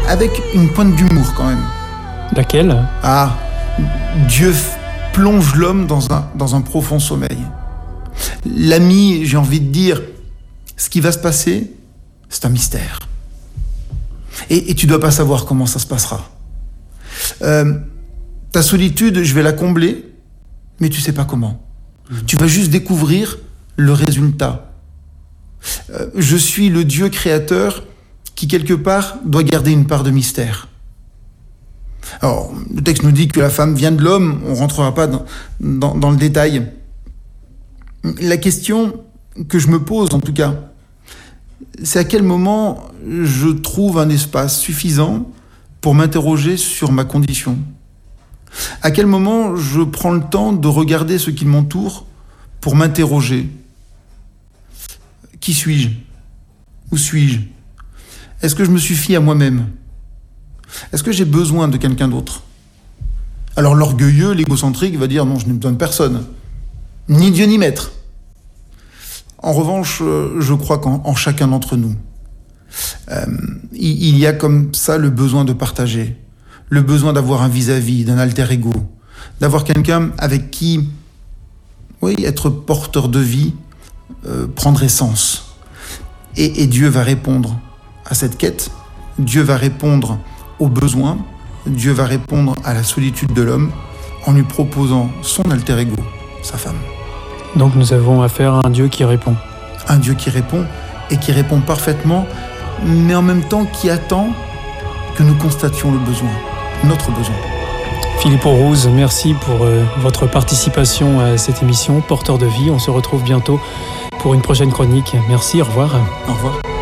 avec une pointe d'humour quand même. Laquelle ? Ah, Dieu plonge l'homme dans un profond sommeil. L'ami, j'ai envie de dire, ce qui va se passer, c'est un mystère. Et tu dois pas savoir comment ça se passera. Ta solitude, je vais la combler, mais tu sais pas comment. Tu vas juste découvrir le résultat. Je suis le Dieu créateur qui, quelque part, doit garder une part de mystère. Alors, le texte nous dit que la femme vient de l'homme, on rentrera pas dans le détail. La question que je me pose, en tout cas, c'est à quel moment je trouve un espace suffisant pour m'interroger sur ma condition. À quel moment je prends le temps de regarder ce qui m'entoure pour m'interroger. Qui suis-je ? Où suis-je ? Est-ce que je me suffis à moi-même ? Est-ce que j'ai besoin de quelqu'un d'autre ? Alors l'orgueilleux, l'égocentrique va dire non, je n'ai besoin de personne. Ni Dieu ni maître. En revanche, je crois qu'en chacun d'entre nous, il y a comme ça le besoin de partager, le besoin d'avoir un vis-à-vis, d'un alter ego, d'avoir quelqu'un avec qui, être porteur de vie, prendre essence. Et Dieu va répondre à cette quête, Dieu va répondre aux besoins, Dieu va répondre à la solitude de l'homme en lui proposant son alter ego, sa femme. Donc nous avons affaire à un Dieu qui répond. Un Dieu qui répond, et qui répond parfaitement, mais en même temps qui attend que nous constations le besoin, notre besoin. Philippe Aurouze, merci pour votre participation à cette émission Porteur de vie. On se retrouve bientôt pour une prochaine chronique. Merci, au revoir. Au revoir.